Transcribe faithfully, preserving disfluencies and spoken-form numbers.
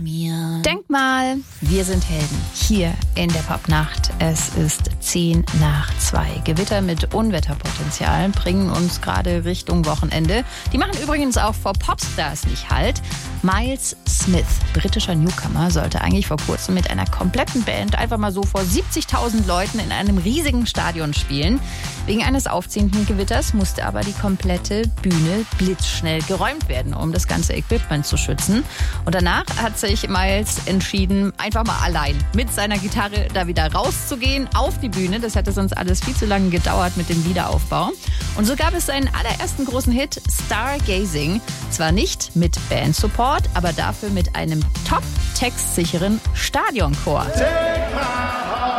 Denk mal, wir sind Helden hier in der Popnacht. Es ist zehn nach zwei. Gewitter mit Unwetterpotenzial bringen uns gerade Richtung Wochenende. Die machen übrigens auch vor Popstars nicht Halt. Miles Smith, britischer Newcomer, sollte eigentlich vor kurzem mit einer kompletten Band einfach mal so vor siebzigtausend Leuten in einem riesigen Stadion spielen. Wegen eines aufziehenden Gewitters musste aber die komplette Bühne blitzschnell geräumt werden, um das ganze Equipment zu schützen. Und danach hat sich Miles entschieden, einfach mal allein mit seiner Gitarre da wieder rauszugehen auf die Bühne. Das hätte sonst alles viel zu lange gedauert mit dem Wiederaufbau. Und so gab es seinen allerersten großen Hit, Stargazing. Zwar nicht mit Bandsupport, aber dafür mit einem top-textsicheren Stadionchor. Take my heart.